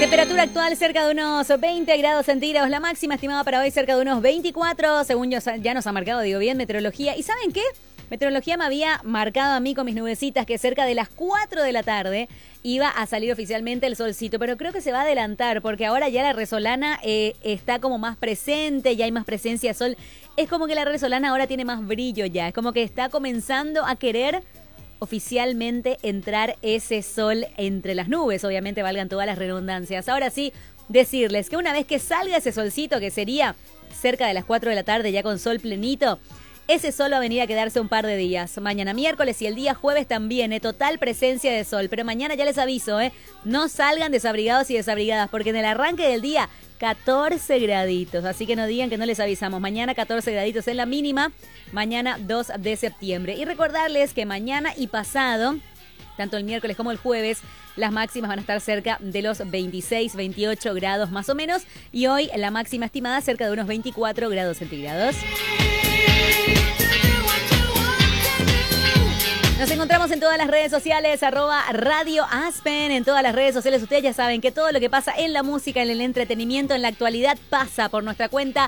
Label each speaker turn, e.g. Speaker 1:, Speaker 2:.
Speaker 1: Temperatura actual cerca de unos 20 grados centígrados. La máxima estimada para hoy cerca de unos 24. Según ya nos ha marcado, digo bien, meteorología. ¿Y saben qué? Meteorología me había marcado a mí con mis nubecitas que cerca de las 4 de la tarde iba a salir oficialmente el solcito, pero creo que se va a adelantar porque ahora ya la resolana está como más presente, ya hay más presencia de sol. Es como que la resolana ahora tiene más brillo ya, es como que está comenzando a querer oficialmente entrar ese sol entre las nubes, obviamente valgan todas las redundancias. Ahora sí, decirles que una vez que salga ese solcito, que sería cerca de las 4 de la tarde ya con sol plenito, ese sol va a venir a quedarse un par de días. Mañana miércoles y el día jueves también, total presencia de sol. Pero mañana ya les aviso, no salgan desabrigados y desabrigadas, porque en el arranque del día 14 graditos. Así que no digan que no les avisamos. Mañana 14 graditos en la mínima, mañana 2 de septiembre. Y recordarles que mañana y pasado, tanto el miércoles como el jueves, las máximas van a estar cerca de los 26, 28 grados más o menos. Y hoy la máxima estimada cerca de unos 24 grados centígrados. Nos encontramos en todas las redes sociales, @Radio Aspen, en todas las redes sociales. Ustedes ya saben que todo lo que pasa en la música, en el entretenimiento, en la actualidad, pasa por nuestra cuenta